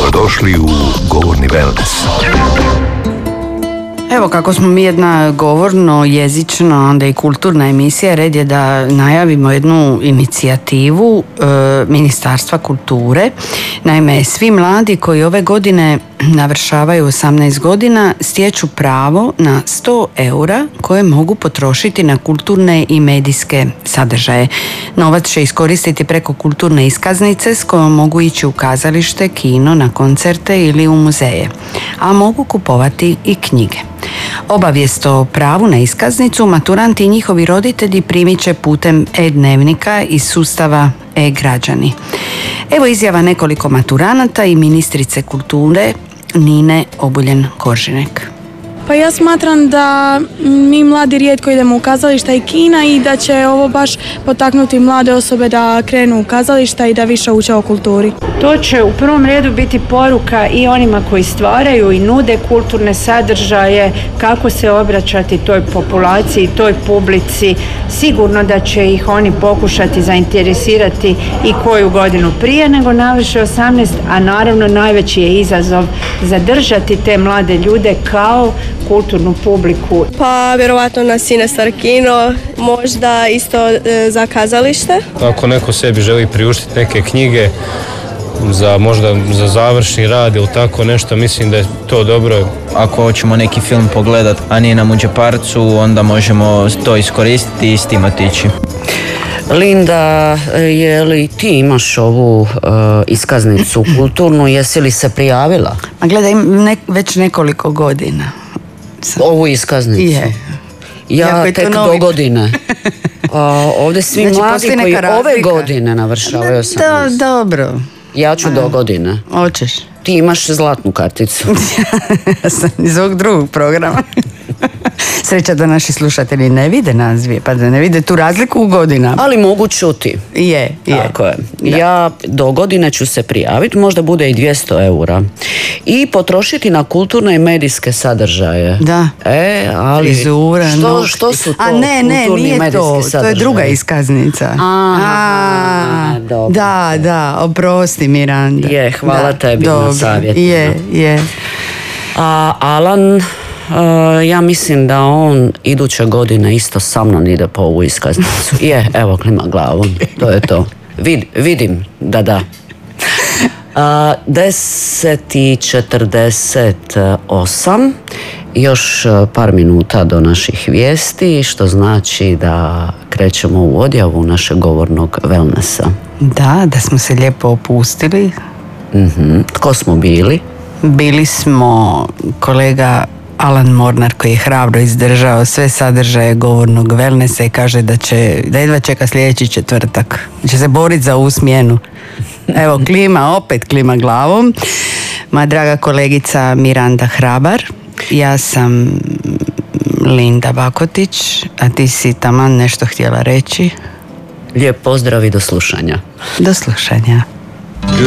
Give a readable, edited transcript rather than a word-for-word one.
Dobrodošli u Govorni wellness. Evo, kako smo mi jedna govorno, jezična, onda i kulturna emisija, red je da najavimo jednu inicijativu Ministarstva kulture. Naime, svi mladi koji ove godine navršavaju 18 godina stječu pravo na 100 eura koje mogu potrošiti na kulturne i medijske sadržaje. Novac će iskoristiti preko kulturne iskaznice s kojom mogu ići u kazalište, kino, na koncerte ili u muzeje, a mogu kupovati i knjige. Obavijest o pravu na iskaznicu maturanti i njihovi roditelji primit će putem e-dnevnika iz sustava e-građani. Evo izjava nekoliko maturanata i ministrice kulture Nine Obuljen-Koržinek. Pa ja smatram da mi mladi rijetko idemo u kazališta i kina i da će ovo baš potaknuti mlade osobe da krenu u kazališta i da više uče o kulturi. To će u prvom redu biti poruka i onima koji stvaraju i nude kulturne sadržaje, kako se obraćati toj populaciji, toj publici. Sigurno da će ih oni pokušati zainteresirati i koju godinu prije nego navrše 18, a naravno najveći je izazov zadržati te mlade ljude kao kulturnu publiku. Pa vjerovatno na Cinestar kino, možda isto za kazalište. Ako neko sebi želi priuštiti neke knjige možda za završni rad ili tako nešto, mislim da je to dobro. Ako hoćemo neki film pogledat, a nije nam u džeparcu, onda možemo to iskoristiti i s tim otići. Linda, je li ti imaš ovu iskaznicu kulturnu, jesi li se prijavila? Ma gledaj, već nekoliko godina. Ovu iskaznicu? Je. Ja tek do godine. Ovdje svi znači, mladi koji ove godine navršavaju 18. Dobro. Ja ću do godine. Hoćeš. Ti imaš zlatnu karticu. Ja sam iz ovog drugog programa. Sreća da naši slušatelji ne vide nas dvije, pa da ne vide tu razliku u godinama. Ali mogu čuti. Je. Tako je. Da. Ja do godine ću se prijaviti, možda bude i 200 eura. I potrošiti na kulturne i medijske sadržaje. Da. Ali frizura, što su to kulturni i medijski sadržaje? To je druga iskaznica. Dobro. Da, oprosti Miranda. Je, hvala tebi na savjetima. Je. A Alan, ja mislim da on iduće godine isto sa mnom ide po ovu iskaznicu. Evo, klima glavom, to je to. Vidim, da. 10:48, još par minuta do naših vijesti, što znači da krećemo u odjavu našeg govornog wellnessa. Da smo se lijepo opustili. Tko smo bili? Bili smo kolega Alan Mornar koji je hrabro izdržao sve sadržaje govornog wellnessa i kaže da jedva čeka sljedeći četvrtak. Da će se boriti za ovu smjenu. Evo, opet klima glavom. Moja draga kolegica Miranda Hrabar. Ja sam Linda Bakotić, a ti si taman nešto htjela reći. Lijep pozdrav i do slušanja. Do slušanja.